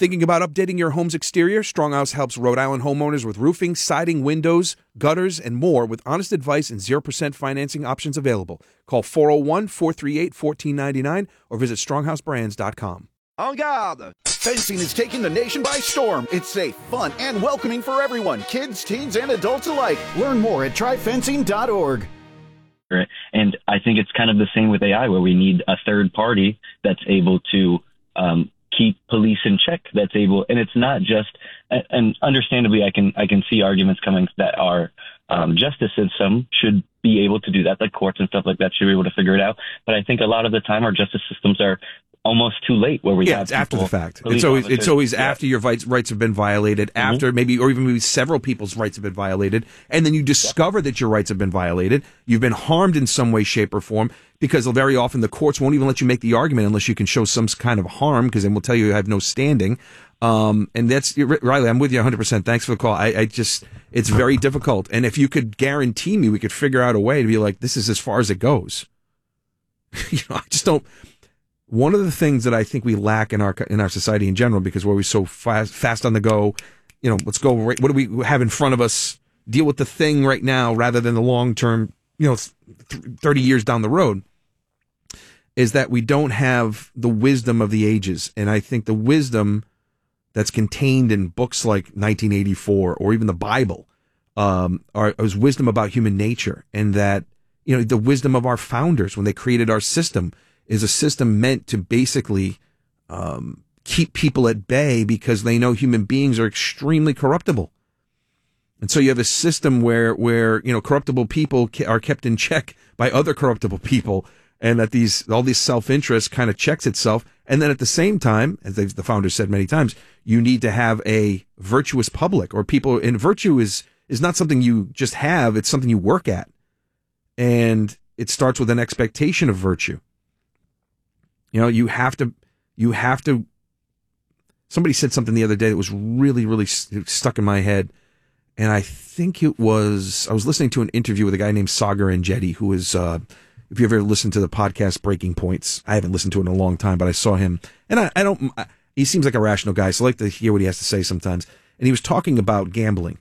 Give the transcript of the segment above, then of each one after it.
Thinking about updating your home's exterior? Stronghouse helps Rhode Island homeowners with roofing, siding, windows, gutters, and more with honest advice and 0% financing options available. Call 401-438-1499 or visit stronghouseBrands.com. En garde! Fencing is taking the nation by storm. It's safe, fun, and welcoming for everyone, kids, teens, and adults alike. Learn more at tryfencing.org. And I think it's kind of the same with AI, where we need a third party that's able to keep police in check, that's able, and it's not just, and understandably, I can see arguments coming that our justice system should be able to do that, like courts and stuff like that should be able to figure it out. But I think a lot of the time our justice systems are almost too late, where we have it's after the fact. It's always after your rights have been violated, after maybe several people's rights have been violated, and then you discover that your rights have been violated. You've been harmed in some way, shape, or form, because very often the courts won't even let you make the argument unless you can show some kind of harm, because then we'll tell you have no standing. And that's, Riley, I'm with you 100%. Thanks for the call. It's very difficult. And if you could guarantee me, we could figure out a way to be like, this is as far as it goes. I just don't. One of the things that I think we lack in our society in general, because we're always so fast on the go, let's go. What do we have in front of us? Deal with the thing right now rather than the long term, 30 years down the road, is that we don't have the wisdom of the ages. And I think the wisdom that's contained in books like 1984 or even the Bible is wisdom about human nature, and that, the wisdom of our founders when they created our system is a system meant to basically keep people at bay, because they know human beings are extremely corruptible. And so you have a system where corruptible people are kept in check by other corruptible people, and that all these self-interest kind of checks itself. And then at the same time, as the founders said many times, you need to have a virtuous public, or people. And virtue is not something you just have; it's something you work at, and it starts with an expectation of virtue. You have to. Somebody said something the other day that was really, really stuck in my head, and I think I was listening to an interview with a guy named Sagar Enjeti, who is. If you ever listened to the podcast Breaking Points, I haven't listened to it in a long time, but I saw him, and he seems like a rational guy, so I like to hear what he has to say sometimes. And he was talking about gambling.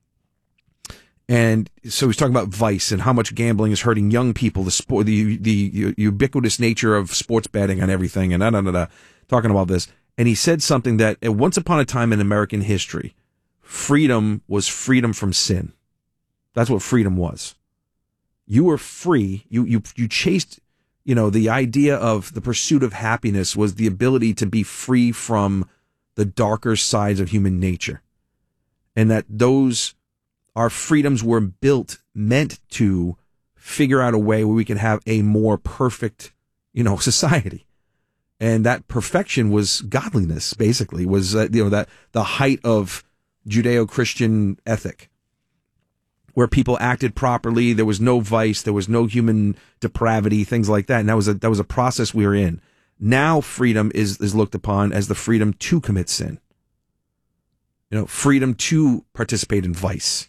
And so he's talking about vice and how much gambling is hurting young people, the ubiquitous nature of sports betting on everything, and talking about this. And he said something that once upon a time in American history, freedom was freedom from sin. That's what freedom was. You were free. You chased, the idea of the pursuit of happiness was the ability to be free from the darker sides of human nature. And that our freedoms were meant to figure out a way where we could have a more perfect, society. And that perfection was godliness, basically, was, that the height of Judeo-Christian ethic, where people acted properly. There was no vice. There was no human depravity, things like that. And that was a process we were in. Now freedom is looked upon as the freedom to commit sin. Freedom to participate in vice.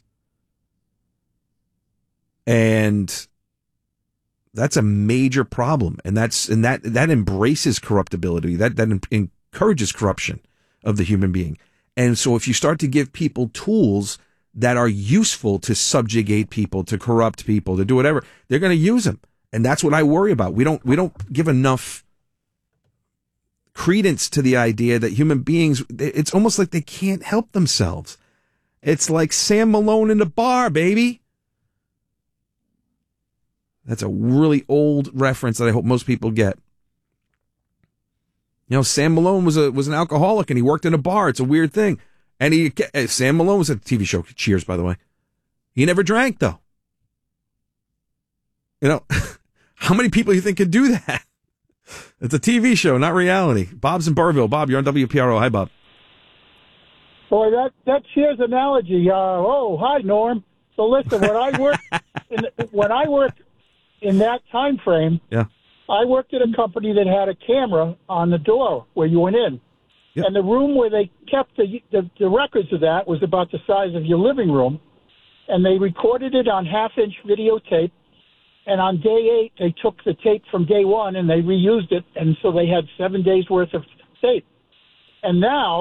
And that's a major problem. And that embraces corruptibility. That encourages corruption of the human being. And so if you start to give people tools that are useful to subjugate people, to corrupt people, to do whatever, they're going to use them. And that's what I worry about. We don't give enough credence to the idea that human beings, it's almost like they can't help themselves. It's like Sam Malone in the bar, baby. That's a really old reference that I hope most people get. Sam Malone was an alcoholic, and he worked in a bar. It's a weird thing. And Sam Malone was at the TV show Cheers, by the way. He never drank, though. How many people do you think could do that? It's a TV show, not reality. Bob's in Burrville. Bob, you're on WPRO. Hi, Bob. Boy, that Cheers analogy. Hi, Norm. So listen, when I worked in that time frame, yeah, I worked at a company that had a camera on the door where you went in. Yep. And the room where they kept the records of that was about the size of your living room. And they recorded it on half-inch videotape. And on day 8, they took the tape from day 1 and they reused it. And so they had 7 days worth of tape. And now